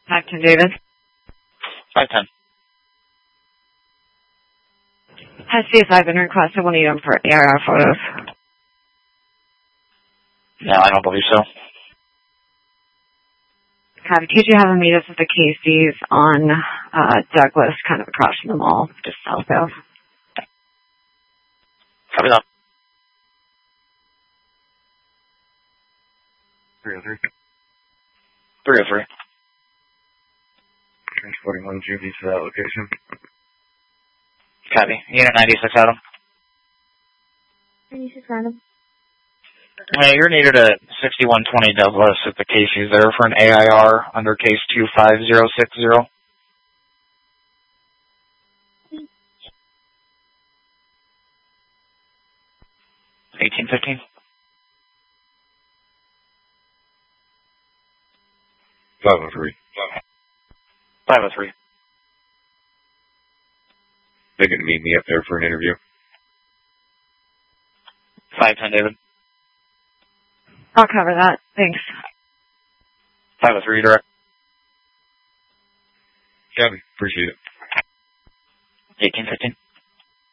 510 David. 510. Has CSI been requested? We'll need them for AR photos. No, I don't believe so. Could you have them meet us at the Casey's on Douglas, kind of across from the mall, just south of? Copy that. 303. 303. Transporting one Juvies to that location. Copy. Unit 96 Adam. 96 Adam. You're needed at 6120 Douglas at the Casey's there for an AIR under case 25060. 1815. 503. 503. They're going to meet me up there for an interview. 510 David. I'll cover that. Thanks. 503 direct. Copy. Appreciate it. 1815.